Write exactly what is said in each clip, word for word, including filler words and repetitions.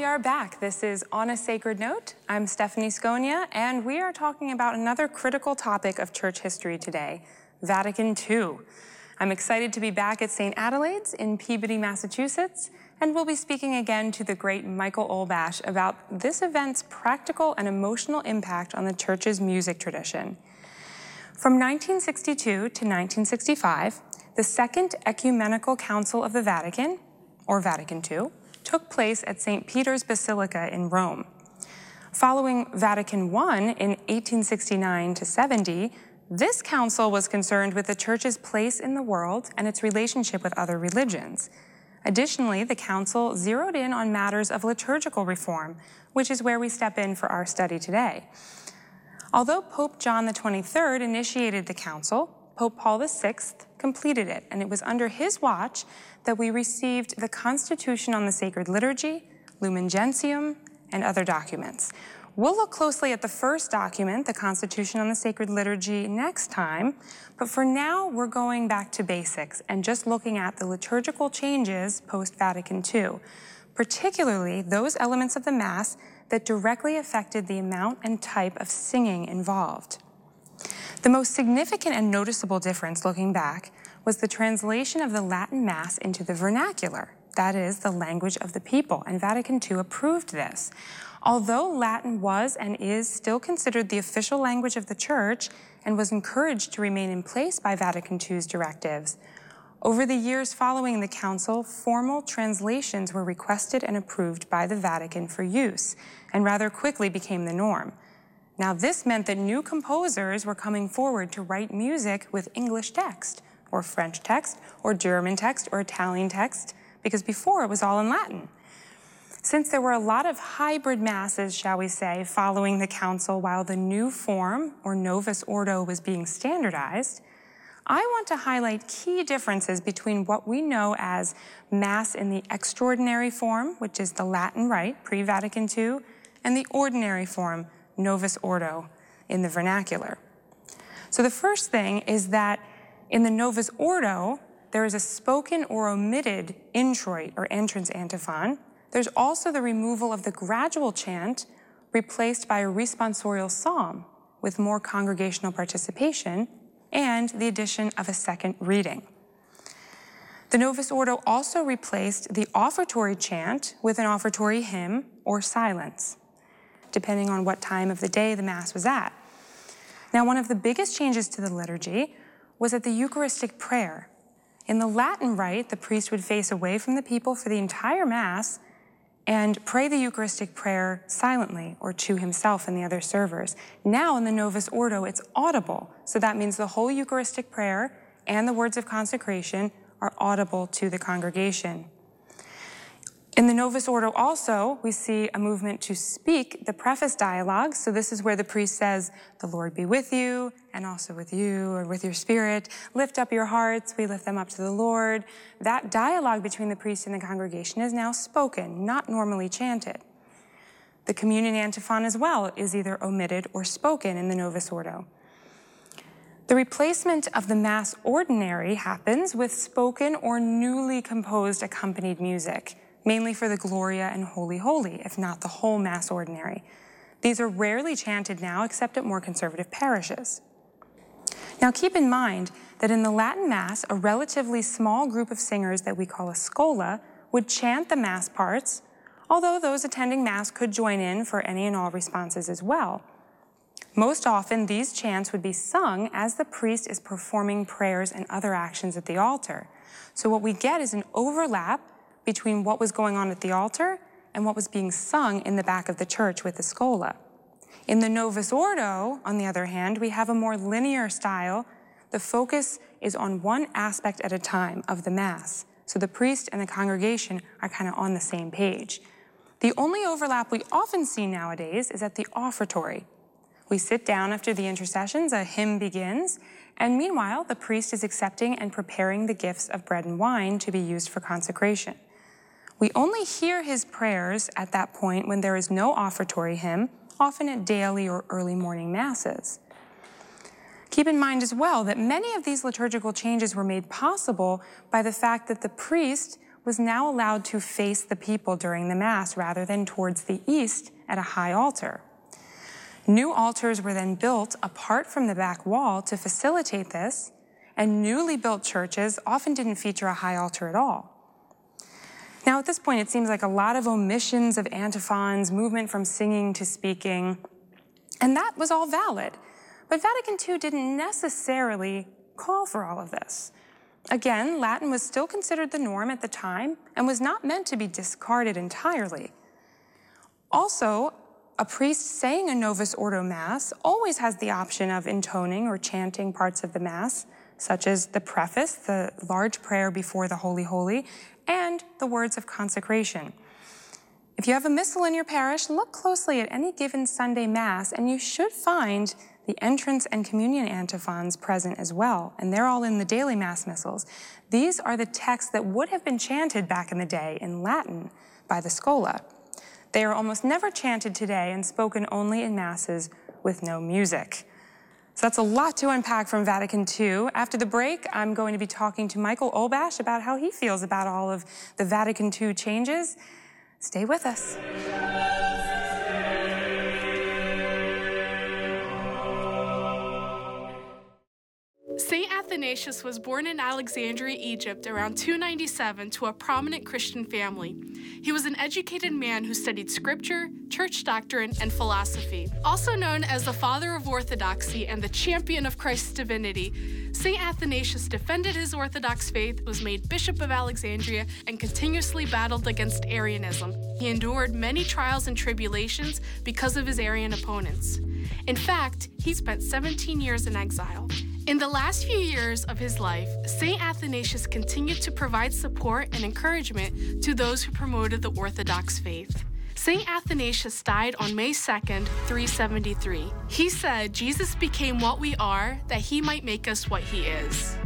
we are back. This is On a Sacred Note. I'm Stephanie Sconia, and we are talking about another critical topic of church history today, Vatican Two. I'm excited to be back at Saint Adelaide's in Peabody, Massachusetts, and we'll be speaking again to the great Michael Olbash about this event's practical and emotional impact on the church's music tradition. From nineteen sixty-two to nineteen sixty-five, the Second Ecumenical Council of the Vatican, or Vatican Two, took place at Saint Peter's Basilica in Rome. Following Vatican One in eighteen sixty-nine to seventy, this council was concerned with the church's place in the world and its relationship with other religions. Additionally, the council zeroed in on matters of liturgical reform, which is where we step in for our study today. Although Pope John the twenty-third initiated the council, Pope Paul the sixth completed it, and it was under his watch that we received the Constitution on the Sacred Liturgy, Lumen Gentium, and other documents. We'll look closely at the first document, the Constitution on the Sacred Liturgy, next time, but for now we're going back to basics and just looking at the liturgical changes post-Vatican Two, particularly those elements of the Mass that directly affected the amount and type of singing involved. The most significant and noticeable difference looking back was the translation of the Latin Mass into the vernacular, that is, the language of the people, and Vatican Two approved this. Although Latin was and is still considered the official language of the Church and was encouraged to remain in place by Vatican Two's directives, over the years following the Council, formal translations were requested and approved by the Vatican for use, and rather quickly became the norm. Now, this meant that new composers were coming forward to write music with English text, or French text, or German text, or Italian text, because before it was all in Latin. Since there were a lot of hybrid masses, shall we say, following the council while the new form, or Novus Ordo, was being standardized, I want to highlight key differences between what we know as Mass in the extraordinary form, which is the Latin Rite, pre-Vatican Two, and the ordinary form, Novus Ordo, in the vernacular. So the first thing is that in the Novus Ordo, there is a spoken or omitted introit or entrance antiphon. There's also the removal of the gradual chant, replaced by a responsorial psalm with more congregational participation, and the addition of a second reading. The Novus Ordo also replaced the offertory chant with an offertory hymn or silence, depending on what time of the day the Mass was at. Now, one of the biggest changes to the liturgy was at the Eucharistic prayer. In the Latin Rite, the priest would face away from the people for the entire Mass and pray the Eucharistic prayer silently or to himself and the other servers. Now in the Novus Ordo, it's audible. So that means the whole Eucharistic prayer and the words of consecration are audible to the congregation. In the Novus Ordo also, we see a movement to speak the preface dialogue. So this is where the priest says, "The Lord be with you, and also with you, or with your spirit. Lift up your hearts, we lift them up to the Lord." That dialogue between the priest and the congregation is now spoken, not normally chanted. The communion antiphon as well is either omitted or spoken in the Novus Ordo. The replacement of the Mass ordinary happens with spoken or newly composed accompanied music, mainly for the Gloria and Holy Holy, if not the whole Mass ordinary. These are rarely chanted now, except at more conservative parishes. Now keep in mind that in the Latin Mass, a relatively small group of singers that we call a schola would chant the Mass parts, although those attending Mass could join in for any and all responses as well. Most often, these chants would be sung as the priest is performing prayers and other actions at the altar. So what we get is an overlap between what was going on at the altar and what was being sung in the back of the church with the schola. In the Novus Ordo, on the other hand, we have a more linear style. The focus is on one aspect at a time of the Mass, so the priest and the congregation are kind of on the same page. The only overlap we often see nowadays is at the offertory. We sit down after the intercessions, a hymn begins, and meanwhile, the priest is accepting and preparing the gifts of bread and wine to be used for consecration. We only hear his prayers at that point when there is no offertory hymn, often at daily or early morning Masses. Keep in mind as well that many of these liturgical changes were made possible by the fact that the priest was now allowed to face the people during the Mass rather than towards the east at a high altar. New altars were then built apart from the back wall to facilitate this, and newly built churches often didn't feature a high altar at all. Now, at this point, it seems like a lot of omissions of antiphons, movement from singing to speaking, and that was all valid. But Vatican Two didn't necessarily call for all of this. Again, Latin was still considered the norm at the time and was not meant to be discarded entirely. Also, a priest saying a Novus Ordo Mass always has the option of intoning or chanting parts of the Mass, such as the preface, the large prayer before the Holy Holy, and the words of consecration. If you have a missal in your parish, look closely at any given Sunday Mass, and you should find the entrance and communion antiphons present as well, and they're all in the daily Mass missals. These are the texts that would have been chanted back in the day in Latin by the Schola. They are almost never chanted today and spoken only in Masses with no music. So that's a lot to unpack from Vatican Two. After the break, I'm going to be talking to Michael Olbash about how he feels about all of the Vatican Two changes. Stay with us. Saint Athanasius was born in Alexandria, Egypt around two ninety-seven to a prominent Christian family. He was an educated man who studied scripture, church doctrine, and philosophy. Also known as the father of orthodoxy and the champion of Christ's divinity, Saint Athanasius defended his Orthodox faith, was made Bishop of Alexandria, and continuously battled against Arianism. He endured many trials and tribulations because of his Arian opponents. In fact, he spent seventeen years in exile. In the last few years of his life, Saint Athanasius continued to provide support and encouragement to those who promoted the Orthodox faith. Saint Athanasius died on May second, three seventy-three. He said, "Jesus became what we are, that he might make us what he is."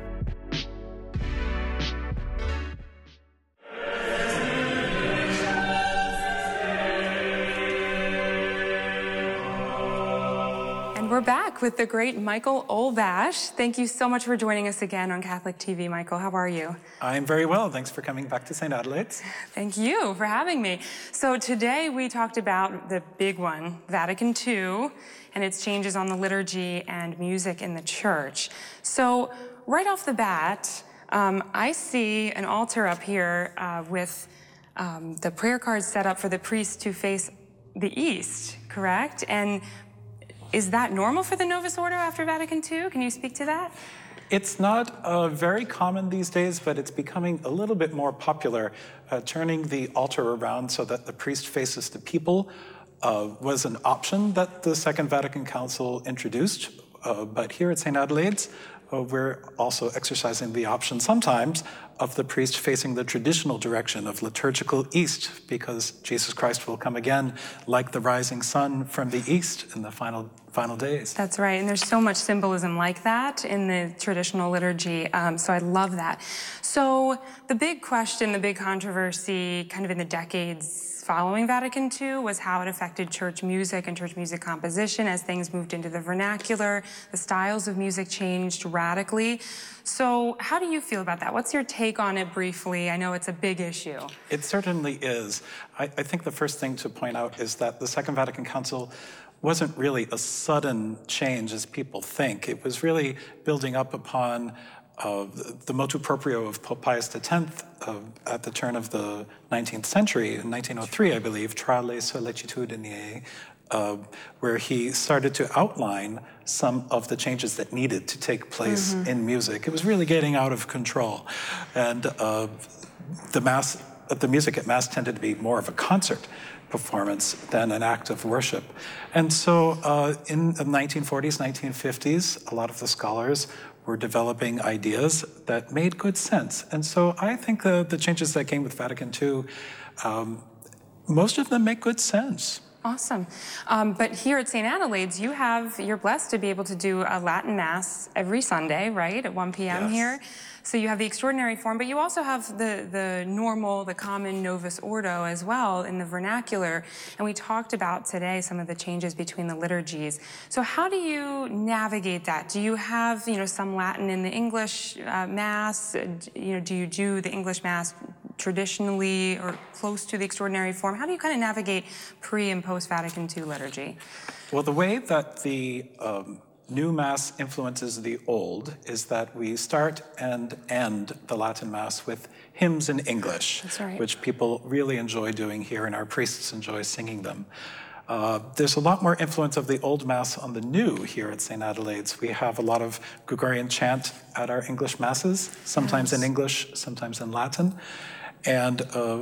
We're back with the great Michael Olbash. Thank you so much for joining us again on Catholic T V. Michael, how are you? I'm very well. Thanks for coming back to Saint Adelaide's. Thank you for having me. So today we talked about the big one, Vatican Two, and its changes on the liturgy and music in the church. So right off the bat, um, I see an altar up here uh, with um, the prayer cards set up for the priest to face the east, correct? And is that normal for the Novus Ordo after Vatican Two? Can you speak to that? It's not uh, very common these days, but it's becoming a little bit more popular. Uh, turning the altar around so that the priest faces the people uh, was an option that the Second Vatican Council introduced. Uh, but here at Saint Adelaide's, uh, we're also exercising the option sometimes of the priest facing the traditional direction of liturgical east, because Jesus Christ will come again like the rising sun from the east in the final final days. That's right, and there's so much symbolism like that in the traditional liturgy, um, so I love that. So the big question, the big controversy kind of in the decades following Vatican Two was how it affected church music and church music composition as things moved into the vernacular. The styles of music changed radically. So how do you feel about that? What's your take on it briefly? I know it's a big issue. It certainly is. I, I think the first thing to point out is that the Second Vatican Council wasn't really a sudden change as people think. It was really building up upon uh, the, the motu proprio of Pope Pius the tenth uh, at the turn of the nineteenth century, in nineteen oh three, I believe, Tra le sollecitudini, uh, where he started to outline some of the changes that needed to take place mm-hmm. in music. It was really getting out of control. And uh, the mass, the music at Mass tended to be more of a concert performance than an act of worship. And so uh, in the nineteen forties, nineteen fifties, a lot of the scholars were developing ideas that made good sense. And so I think the, the changes that came with Vatican Two, um, most of them make good sense. Awesome. Um, but here at Saint Adelaide's, you have, you're blessed to be able to do a Latin Mass every Sunday, right, at one p m Yes. here. So you have the extraordinary form, but you also have the, the normal, the common Novus Ordo as well in the vernacular. And we talked about today some of the changes between the liturgies. So how do you navigate that? Do you have, you know, some Latin in the English uh, Mass? You know, do you do the English Mass traditionally or close to the extraordinary form? How do you kind of navigate pre and post Vatican Two liturgy? Well, the way that the um, new Mass influences the old is that we start and end the Latin Mass with hymns in English, That's right. which people really enjoy doing here, and our priests enjoy singing them. Uh, there's a lot more influence of the Old Mass on the new here at Saint Adelaide's. We have a lot of Gregorian chant at our English Masses, sometimes Yes. in English, sometimes in Latin. And uh,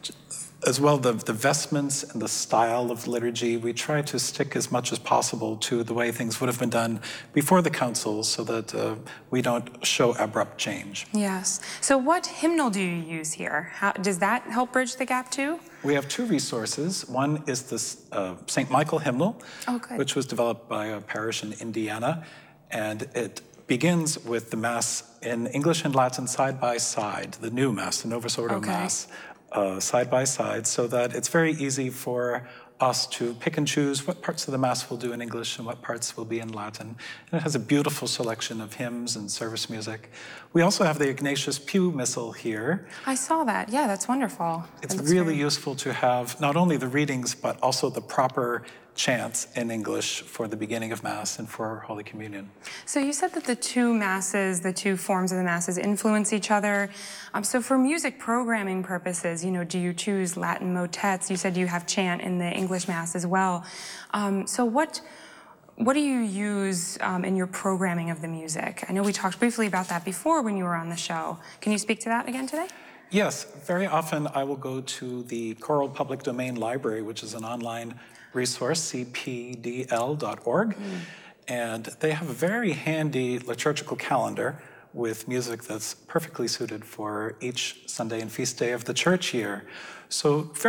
as well, the, the vestments and the style of liturgy, we try to stick as much as possible to the way things would have been done before the council so that uh, we don't show abrupt change. Yes. So what hymnal do you use here? How, does that help bridge the gap too? We have two resources. One is the uh, Saint Michael hymnal, Oh, good. which was developed by a parish in Indiana, and it begins with the Mass in English and Latin side by side, the new Mass, the Novus Ordo Okay. Mass, uh, side by side, so that it's very easy for us to pick and choose what parts of the Mass we'll do in English and what parts will be in Latin. And it has a beautiful selection of hymns and service music. We also have the Ignatius Pew Missal here. I saw that. Yeah, that's wonderful. It's That's really very- useful to have not only the readings, but also the proper chants in English for the beginning of Mass and for Holy Communion. So you said that the two masses, the two forms of the masses influence each other. Um, so for music programming purposes, you know, do you choose Latin motets? You said you have chant in the English Mass as well. Um, so what what do you use um, in your programming of the music? I know we talked briefly about that before when you were on the show. Can you speak to that again today? Yes, very often I will go to the Choral Public Domain Library, which is an online resource, c p d l dot org, mm. and they have a very handy liturgical calendar with music that's perfectly suited for each Sunday and feast day of the church year. So very